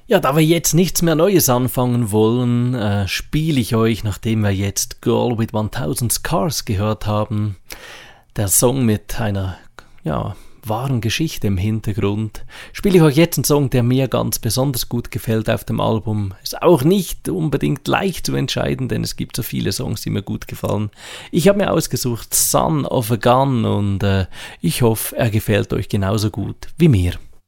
Ja, da wir jetzt nichts mehr Neues anfangen wollen, spiele ich euch, nachdem wir jetzt Girl with 1000 Scars gehört haben, der Song mit einer, wahren Geschichte im Hintergrund, spiele ich euch jetzt einen Song, der mir ganz besonders gut gefällt auf dem Album. Ist auch nicht unbedingt leicht zu entscheiden, denn es gibt so viele Songs, die mir gut gefallen. Ich habe mir ausgesucht Son of a Gun und ich hoffe, er gefällt euch genauso gut wie mir.